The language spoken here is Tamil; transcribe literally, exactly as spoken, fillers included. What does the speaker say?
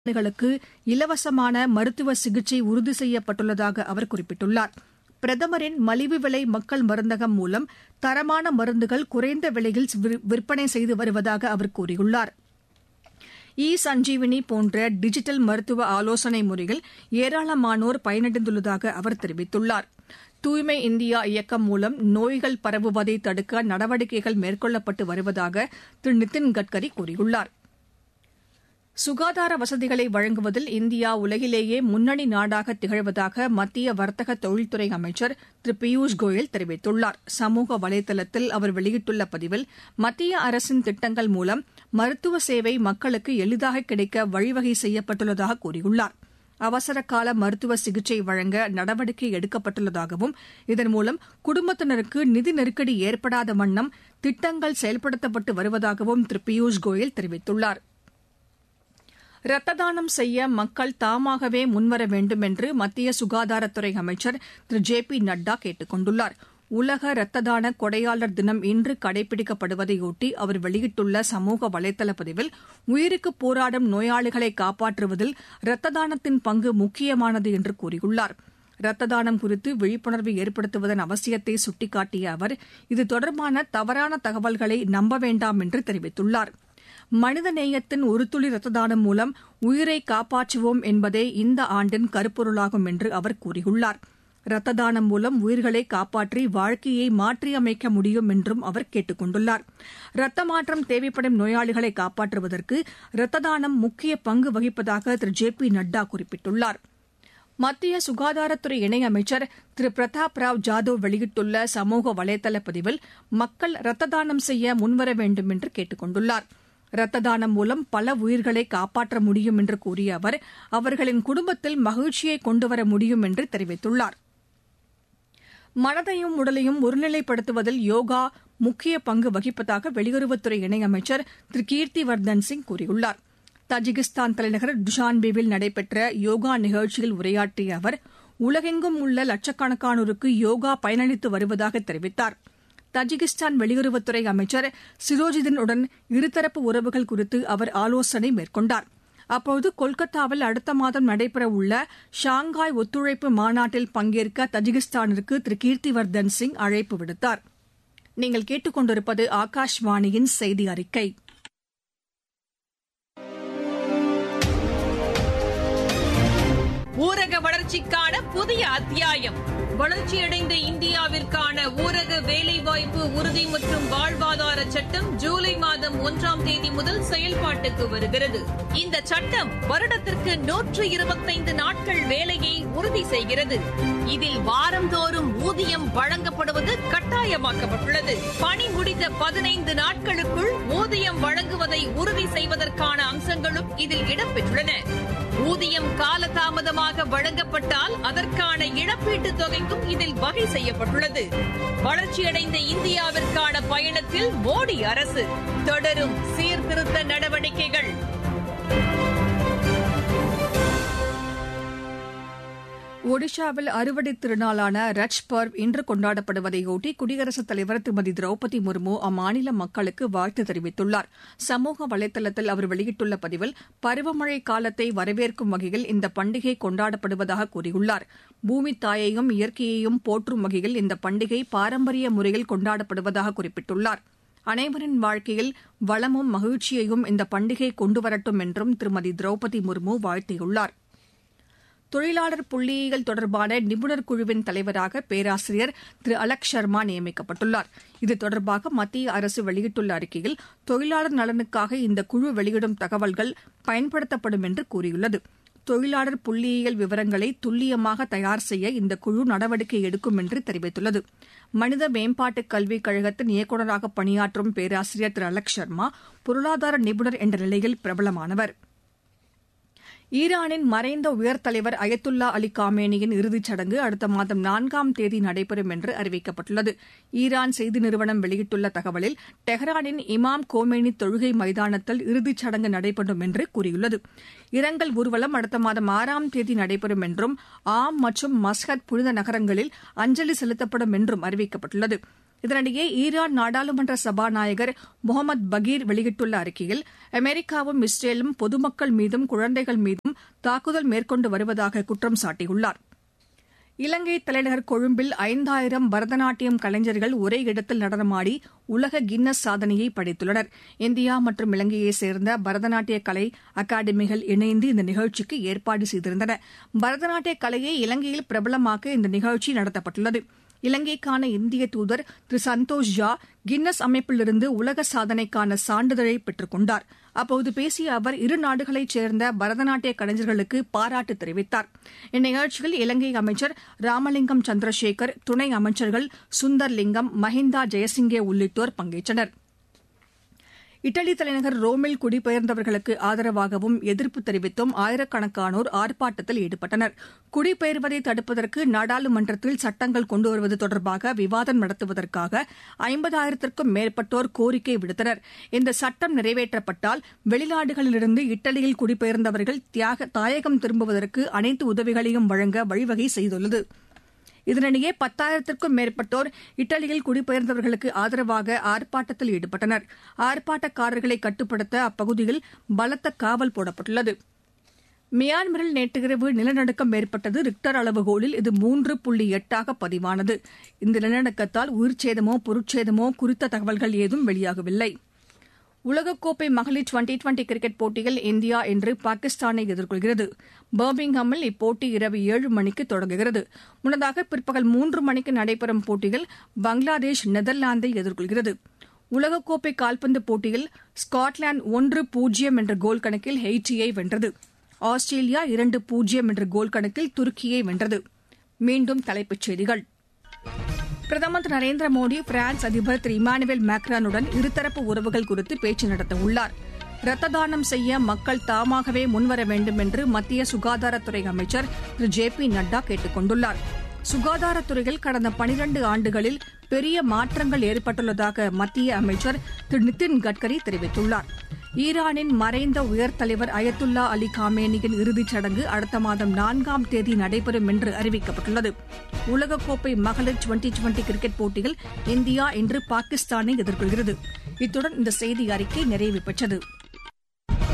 களுக்கு இலவசமான மருத்துவ சிகிச்சை உறுதி செய்யப்பட்டுள்ளதாக அவர் குறிப்பிட்டுள்ளார். பிரதமரின் மலிவு விலை மக்கள் மருந்தகம் மூலம் தரமான மருந்துகள் குறைந்த விலையில் விற்பனை செய்து வருவதாக அவர் கூறியுள்ளார். இ சஞ்சீவினி போன்ற டிஜிட்டல் மருத்துவ ஆலோசனை முறையில் ஏராளமானோர் பயனடைந்துள்ளதாக அவர் தெரிவித்துள்ளார். தூய்மை இந்தியா இயக்கம் மூலம் நோய்கள் பரவுவதை தடுக்க நடவடிக்கைகள் மேற்கொள்ளப்பட்டு வருவதாக திரு நிதின் கட்கரி கூறியுள்ளார். சுகாதார வசதிகளை வழங்குவதில் இந்தியா உலகிலேயே முன்னணி நாடாக திகழ்வதாக மத்திய வர்த்தக தொழில்துறை அமைச்சர் திரு பியூஷ் கோயல் தெரிவித்துள்ளார். சமூக வலைதளத்தில் அவர் வெளியிட்டுள்ள பதிவில் மத்திய அரசின் திட்டங்கள் மூலம் மருத்துவ சேவை மக்களுக்கு எளிதாக கிடைக்க வழிவகை செய்யப்பட்டுள்ளதாக கூறியுள்ளார். அவசரகால மருத்துவ சிகிச்சை வழங்க நடவடிக்கை எடுக்கப்பட்டுள்ளதாகவும் இதன் மூலம் குடும்பத்தினருக்கு நிதி நெருக்கடி ஏற்படாத வண்ணம் திட்டங்கள் செயல்படுத்தப்பட்டு வருவதாகவும் திரு பியூஷ் கோயல் தெரிவித்துள்ளார். ரத்த தானம் செய்ய மக்கள் தாமாகவே முன்வர வேண்டும் என்று மத்திய சுகாதாரத்துறை அமைச்சர் திரு ஜே பி நட்டா கேட்டுக் கொண்டுள்ளார். உலக ரத்த தான கொடையாளர் தினம் இன்று கடைபிடிக்கப்படுவதையொட்டி அவர் வெளியிட்டுள்ள சமூக வலைதள பதிவில் உயிருக்கு போராடும் நோயாளிகளை காப்பாற்றுவதில் ரத்த தானத்தின் பங்கு முக்கியமானது என்று கூறியுள்ளார். ரத்த தானம் குறித்து விழிப்புணர்வு ஏற்படுத்துவதன் அவசியத்தை சுட்டிக்காட்டிய அவர் இது தொடர்பான தவறான தகவல்களை நம்ப வேண்டாம் என்று தெரிவித்துள்ளார். மனித நேயத்தின் ஒரு துளி ரத்த தானம் மூலம் உயிரை காப்பாற்றுவோம் என்பதே இந்த ஆண்டின் கருப்பொருளாகும் என்று அவர் கூறியுள்ளார். ரத்த தானம் மூலம் உயிர்களை காப்பாற்றி வாழ்க்கையை மாற்றியமைக்க முடியும் என்றும் அவர் கேட்டுக் கொண்டுள்ளார். ரத்த மாற்றம் தேவைப்படும் நோயாளிகளை காப்பாற்றுவதற்கு ரத்த தானம் முக்கிய பங்கு வகிப்பதாக திரு ஜே பி நட்டா குறிப்பிட்டுள்ளார். மத்திய சுகாதாரத்துறை இணையமைச்சர் திரு பிரதாப் ராவ் ஜாதவ் வெளியிட்டுள்ள சமூக வலைதள பதிவில் மக்கள் ரத்த தானம் செய்ய முன்வர வேண்டும் என்று கேட்டுக் கொண்டுள்ளார். ரத்த தானம் மூலம் பல உயிர்களை காப்பாற்ற முடியும் என்று கூறிய அவர் அவர்களின் குடும்பத்தில் மகிழ்ச்சியை கொண்டுவர முடியும் என்று தெரிவித்துள்ளார். மனதையும் உடலையும் ஒருநிலைப்படுத்துவதில் யோகா முக்கிய பங்கு வகிப்பதாக வெளியுறவுத்துறை இணையமைச்சர் திரு கீர்த்திவர்தன் சிங் கூறியுள்ளார். தஜிகிஸ்தான் தலைநகர் துஷான்பேவில் நடைபெற்ற யோகா நிகழ்ச்சியில் உரையாற்றிய அவர் உலகெங்கும் உள்ள லட்சக்கணக்கானோருக்கு யோகா பயனளித்து வருவதாக தெரிவித்தார். தஜிகிஸ்தான் வெளியுறவுத்துறை அமைச்சர் சிரோஜிதினுடன் இருதரப்பு உறவுகள் குறித்து அவர் ஆலோசனை மேற்கொண்டார். அப்போது கொல்கத்தாவில் அடுத்த மாதம் நடைபெறவுள்ள ஷாங்காய் ஒத்துழைப்பு மாநாட்டில் பங்கேற்க தஜிகிஸ்தானிற்கு திரு கீர்த்திவர்தன் சிங் அழைப்பு விடுத்தார். நீங்கள் கேட்டுக் கொண்டிருப்பது ஆகாஷ்வாணியின் செய்தி அறிக்கை. ஊரக வளர்ச்சிக்கான புதிய அத்தியாயம். வளர்ச்சியடைந்த இந்தியாவிற்கான ஊரக வேலைவாய்ப்பு உறுதி மற்றும் வாழ்வாதார சட்டம் ஜூலை மாதம் ஒன்றாம் தேதி முதல் செயல்பாட்டுக்கு வருகிறது. இந்த சட்டம் வருடத்திற்கு நூற்று இருபத்தைந்து நாட்கள் வேலையை உறுதி செய்கிறது. இதில் வாரந்தோறும் ஊதியம் வழங்கப்படுவது கட்டாயமாக்கப்பட்டுள்ளது. பணி முடிந்த பதினைந்து நாட்களுக்குள் ஊதியம் வழங்குவதை உறுதி செய்வதற்கான அம்சங்களும் இதில் இடம்பெற்றுள்ளன. ஊதியம் காலதாமதமாக வழங்கப்பட்டால் அதற்கான இழப்பீட்டுத் தொகைக்கும் இதில் வகை செய்யப்பட்டுள்ளது. வளர்ச்சியடைந்த இந்தியாவிற்கான பயணத்தில் மோடி அரசு தொடரும் சீர்திருத்த நடவடிக்கைகள். ஒடிஷாவில் அறுவடை திருநாளான ரட்ச் பர்வ் இன்று கொண்டாடப்படுவதையொட்டி குடியரசுத் தலைவர் திருமதி திரௌபதி முர்மு அம்மாநில மக்களுக்கு வாழ்த்து தெரிவித்துள்ளார். சமூக வலைதளத்தில் அவர் வெளியிட்டுள்ள பதிவில் பருவமழை காலத்தை வரவேற்கும் வகையில் இந்த பண்டிகை கொண்டாடப்படுவதாக கூறியுள்ளார். பூமி தாயையும் இயற்கையையும் போற்றும் வகையில் இந்த பண்டிகை பாரம்பரிய முறையில் கொண்டாடப்படுவதாக குறிப்பிட்டுள்ளார். அனைவரின் வாழ்க்கையில் வளமும் மகிழ்ச்சியையும் இந்த பண்டிகை கொண்டுவரட்டும் என்றும் திருமதி திரௌபதி முர்மு வாழ்த்தியுள்ளார். தொழிலாளர் புள்ளியியல் தொடர்பான நிபுணர் குழுவின் தலைவராக பேராசிரியர் திரு அலக் சர்மா நியமிக்கப்பட்டுள்ளார். இது தொடர்பாக மத்திய அரசு வெளியிட்டுள்ள அறிக்கையில் தொழிலாளர் நலனுக்காக இந்த குழு வெளியிடும் தகவல்கள் பயன்படுத்தப்படும் என்று கூறியுள்ளது. தொழிலாளர் புள்ளியியல் விவரங்களை துல்லியமாக தயார் செய்ய இந்த குழு நடவடிக்கை எடுக்கும் என்று தெரிவித்துள்ளது. மனித மேம்பாட்டு கல்விக் கழகத்தின் இயக்குநராக பணியாற்றும் பேராசிரியர் திரு அலக் சர்மா பொருளாதார நிபுணர் என்ற நிலையில் பிரபலமானவர். ஈரானின் மறைந்த உயர் தலைவர் அயத்துல்லா அலி காமேனியின் இறுதிச் சடங்கு அடுத்த மாதம் நான்காம் தேதி நடைபெறும் என்று அறிவிக்கப்பட்டுள்ளது. ஈரான் செய்தி நிறுவனம் வெளியிட்டுள்ள தகவலில் டெஹ்ரானின் இமாம் கோமேனி தொழுகை மைதானத்தில் இறுதிச் சடங்கு நடைபெறும் என்று கூறியுள்ளது. இரங்கல் ஊர்வலம் அடுத்த மாதம் ஆறாம் தேதி நடைபெறும் என்றும் ஆம் மற்றும் மஸ்கட் புனித நகரங்களில் அஞ்சலி செலுத்தப்படும் என்றும் அறிவிக்கப்பட்டுள்ளது. இதனிடையே ஈரான் நாடாளுமன்ற சபாநாயகர் முகமது பகீர் வெளியிட்டுள்ள அறிக்கையில் அமெரிக்காவும் இஸ்ரேலும் பொதுமக்கள் மீதும் குழந்தைகள் மீதும் தாக்குதல் மேற்கொண்டு வருவதாக குற்றம் சாட்டியுள்ளார். இலங்கை தலைநகர் கொழும்பில் ஐந்தாயிரம் பரதநாட்டியம் கலைஞர்கள் ஒரே இடத்தில் நடனமாடி உலக கின்னஸ் சாதனையை படைத்துள்ளனர். இந்தியா மற்றும் இலங்கையைச் சேர்ந்த பரதநாட்டிய கலை அகாடமிகள் இணைந்து இந்த நிகழ்ச்சிக்கு ஏற்பாடு செய்திருந்தன. பரதநாட்டிய கலையை இலங்கையில் பிரபலமாக்க இந்த நிகழ்ச்சி நடத்தப்பட்டுள்ளது. இலங்கைக்கான இந்திய தூதர் திரு சந்தோஷ் ஜா கின்னஸ் அமைப்பிலிருந்து உலக சாதனைக்கான சான்றிதழை பெற்றுக் கொண்டார். அப்போது பேசிய அவர் இரு நாடுகளைச் சேர்ந்த பரதநாட்டிய கலைஞர்களுக்கு பாராட்டு தெரிவித்தார். இந்நிகழ்ச்சியில் இலங்கை அமைச்சர் ராமலிங்கம் சந்திரசேகர், துணை அமைச்சர்கள் சுந்தர்லிங்கம், மஹிந்தா ஜெயசிங்கே உள்ளிட்டோர் பங்கேற்றனர். இத்தாலி தலைநகர் ரோமில் குடிபெயர்ந்தவர்களுக்கு ஆதரவாகவும் எதிர்ப்பு தெரிவித்தும் ஆயிரக்கணக்கானோர் ஆர்ப்பாட்டத்தில் ஈடுபட்டனர். குடிபெயர்வதை தடுப்பதற்கு நாடாளுமன்றத்தில் சட்டங்கள் கொண்டுவருவது தொடர்பாக விவாதம் நடத்துவதற்காக ஐம்பதாயிரத்திற்கும் மேற்பட்டோர் கோரிக்கை விடுத்தனர். இந்த சட்டம் நிறைவேற்றப்பட்டால் வெளிநாடுகளிலிருந்து இத்தாலியில் குடிபெயர்ந்தவர்கள் தியாக தாயகம் திரும்புவதற்கு அனைத்து உதவிகளையும் வழங்க வழிவகை செய்துள்ளது. இதனிடையே பத்தாயிரத்திற்கும் மேற்பட்டோர் இத்தாலியில் குடிபெயர்ந்தவர்களுக்கு ஆதரவாக ஆர்ப்பாட்டத்தில் ஈடுபட்டனர். ஆர்ப்பாட்டக்காரர்களை கட்டுப்படுத்த அப்பகுதியில் பலத்த காவல் போடப்பட்டுள்ளது. மியான்மரில் நேற்றிரவு நிலநடுக்கம் ஏற்பட்டது. ரிக்டர் அளவுகோலில் இது மூன்று புள்ளி எட்டாக பதிவானது. இந்த நிலநடுக்கத்தால் உயிர்ச்சேதமோ பொருட்சேதமோ குறித்த தகவல்கள் ஏதும் வெளியாகவில்லை. உலகக்கோப்பை மகளிர் டுவெண்டி டுவெண்டி கிரிக்கெட் போட்டியில் இந்தியா இன்று பாகிஸ்தானை எதிர்கொள்கிறது. பர்மிங்ஹாமில் இப்போட்டி இரவு ஏழு மணிக்கு தொடங்குகிறது. முன்னதாக பிற்பகல் மூன்று மணிக்கு நடைபெறும் போட்டியில் பங்களாதேஷ் நெதர்லாந்தை எதிர்கொள்கிறது. உலகக்கோப்பை கால்பந்து போட்டியில் ஸ்காட்லாந்து ஒன்று பூஜ்ஜியம் என்ற கோல் கணக்கில் ஹெய்ட்டியை வென்றது. ஆஸ்திரேலியா இரண்டு பூஜ்ஜியம் என்ற கோல் கணக்கில் துருக்கியை வென்றது. மீண்டும் தலைப்புச் செய்திகள். பிரதமர் திரு நரேந்திர மோடி பிரான்ஸ் அதிபர் திரு இமானுவேல் மேக்ரானுடன் இருதரப்பு உறவுகள் குறித்து பேச்சு நடத்தவுள்ளார். ரத்த தானம் செய்ய மக்கள் தாமாகவே முன்வர வேண்டும் என்று மத்திய சுகாதாரத்துறை அமைச்சர் திரு ஜே பி நட்டா கேட்டுக் கொண்டுள்ளார். சுகாதாரத்துறையில் கடந்த பனிரண்டு ஆண்டுகளில் பெரிய மாற்றங்கள் ஏற்பட்டுள்ளதாக மத்திய அமைச்சர் திரு நிதின் கட்கரி தெரிவித்துள்ளார். ஈரானின் மறைந்த உயர் தலைவர் அயத்துல்லா அலி காமேனியின் இறுதிச் சடங்கு அடுத்த மாதம் நான்காம் தேதி நடைபெறும் என்று அறிவிக்கப்பட்டுள்ளது. உலகக்கோப்பை மகளிர் டுவெண்டி டுவெண்டி கிரிக்கெட் போட்டியில் இந்தியா இன்று பாகிஸ்தானை எதிர்கொள்கிறது. இத்துடன் இந்த செய்தி அறிக்கை நிறைவு பெற்றது.